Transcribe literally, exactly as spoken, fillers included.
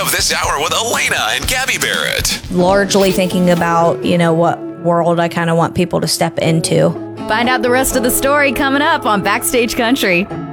of this hour with Elena and Gabby Barrett. Largely thinking about, you know, what world I kind of want people to step into. Find out the rest of the story coming up on Backstage Country.